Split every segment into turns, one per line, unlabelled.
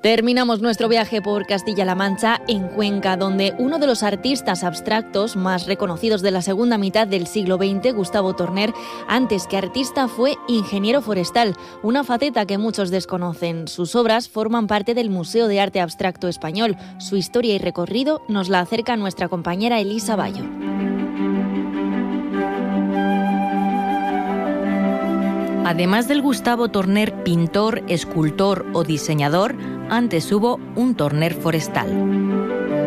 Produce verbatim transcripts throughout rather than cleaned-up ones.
Terminamos nuestro viaje por Castilla-La Mancha, en Cuenca, donde uno de los artistas abstractos más reconocidos de la segunda mitad del siglo veinte, Gustavo Torner, antes que artista fue ingeniero forestal, una faceta que muchos desconocen. Sus obras forman parte del Museo de Arte Abstracto Español. Su historia y recorrido nos la acerca nuestra compañera Elisa Bayo.
Además del Gustavo Torner pintor, escultor o diseñador, antes hubo un Torner forestal.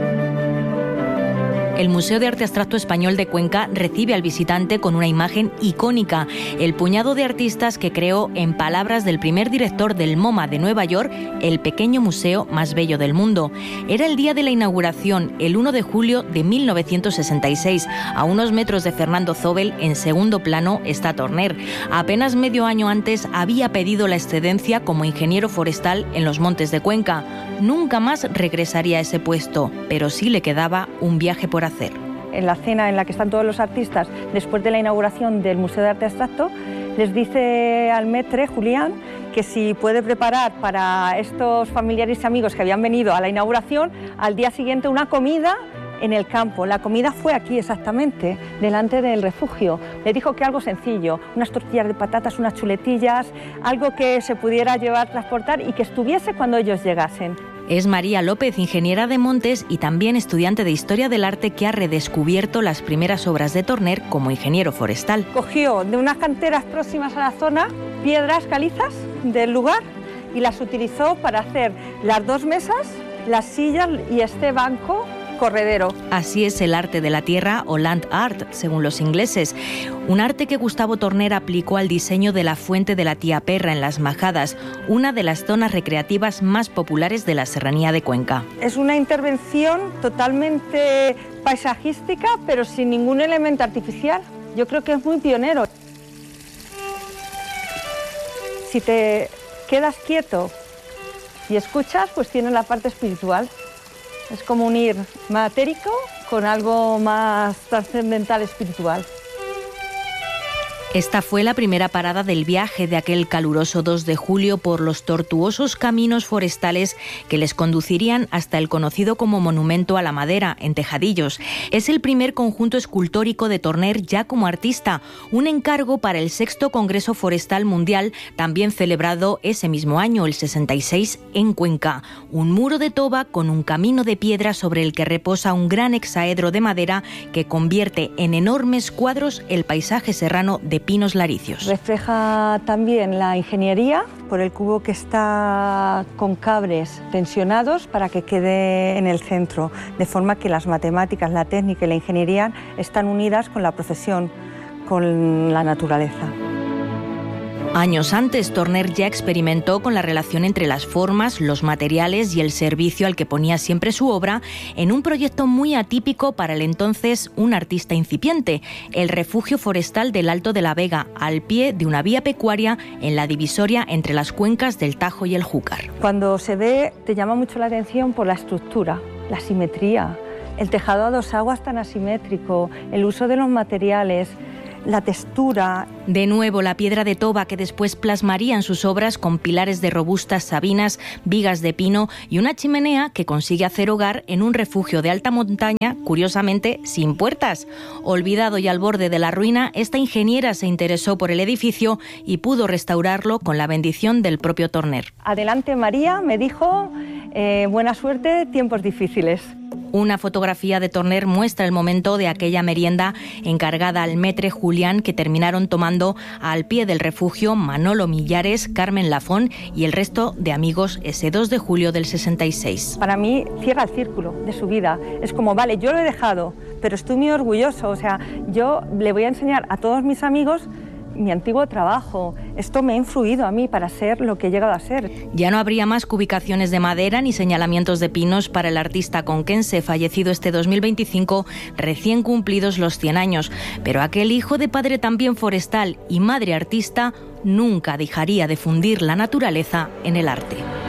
El Museo de Arte Abstracto Español de Cuenca recibe al visitante con una imagen icónica, el puñado de artistas que creó, en palabras del primer director del MoMA de Nueva York, el pequeño museo más bello del mundo. Era el día de la inauguración, el uno de julio de mil novecientos sesenta y seis. A unos metros de Fernando Zóbel, en segundo plano, está Torner. Apenas medio año antes había pedido la excedencia como ingeniero forestal en los Montes de Cuenca. Nunca más regresaría a ese puesto, pero sí le quedaba un viaje por hacer.
En la cena en la que están todos los artistas, después de la inauguración del Museo de Arte Abstracto, les dice al maître, Julián, que si puede preparar para estos familiares y amigos que habían venido a la inauguración, al día siguiente una comida en el campo. La comida fue aquí exactamente, delante del refugio. Le dijo que algo sencillo, unas tortillas de patatas, unas chuletillas, algo que se pudiera llevar, transportar y que estuviese cuando ellos llegasen.
Es María López, ingeniera de montes y también estudiante de Historia del Arte, que ha redescubierto las primeras obras de Torner como ingeniero forestal.
Cogió de unas canteras próximas a la zona piedras calizas del lugar y las utilizó para hacer las dos mesas, las sillas y este banco corredero.
Así es el arte de la tierra, o land art, según los ingleses. Un arte que Gustavo Torner aplicó al diseño de la Fuente de la Tía Perra en Las Majadas, una de las zonas recreativas más populares de la Serranía de Cuenca.
Es una intervención totalmente paisajística, pero sin ningún elemento artificial. Yo creo que es muy pionero. Si te quedas quieto y escuchas, pues tiene la parte espiritual. Es como unir matérico con algo más trascendental espiritual.
Esta fue la primera parada del viaje de aquel caluroso dos de julio por los tortuosos caminos forestales que les conducirían hasta el conocido como Monumento a la Madera, en Tejadillos. Es el primer conjunto escultórico de Torner ya como artista, un encargo para el sexto Congreso Forestal Mundial, también celebrado ese mismo año, el sesenta y seis, en Cuenca. Un muro de toba con un camino de piedra sobre el que reposa un gran hexaedro de madera que convierte en enormes cuadros el paisaje serrano de pinos laricios.
Refleja también la ingeniería por el cubo que está con cabres tensionados para que quede en el centro, de forma que las matemáticas, la técnica y la ingeniería están unidas con la procesión, con la naturaleza.
Años antes, Torner ya experimentó con la relación entre las formas, los materiales y el servicio al que ponía siempre su obra en un proyecto muy atípico para el entonces un artista incipiente, el refugio forestal del Alto de la Vega, al pie de una vía pecuaria en la divisoria entre las cuencas del Tajo y el Júcar.
Cuando se ve, te llama mucho la atención por la estructura, la simetría, el tejado a dos aguas tan asimétrico, el uso de los materiales, la textura.
De nuevo, la piedra de toba que después plasmaría en sus obras con pilares de robustas sabinas, vigas de pino y una chimenea que consigue hacer hogar en un refugio de alta montaña, curiosamente sin puertas. Olvidado y al borde de la ruina, esta ingeniera se interesó por el edificio y pudo restaurarlo con la bendición del propio Torner.
Adelante, María, me dijo, eh, buena suerte, tiempos difíciles.
Una fotografía de Torner muestra el momento de aquella merienda encargada al maître Julián, que terminaron tomando al pie del refugio Manolo Millares, Carmen Lafón y el resto de amigos ese dos de julio del sesenta y seis.
Para mí cierra el círculo de su vida. Es como, vale, yo lo he dejado, pero estoy muy orgulloso. O sea, yo le voy a enseñar a todos mis amigos mi antiguo trabajo. Esto me ha influido a mí para ser lo que he llegado a ser.
Ya no habría más cubicaciones de madera ni señalamientos de pinos para el artista conquense, fallecido este dos mil veinticinco, recién cumplidos los cien años. Pero aquel hijo de padre también forestal y madre artista nunca dejaría de fundir la naturaleza en el arte.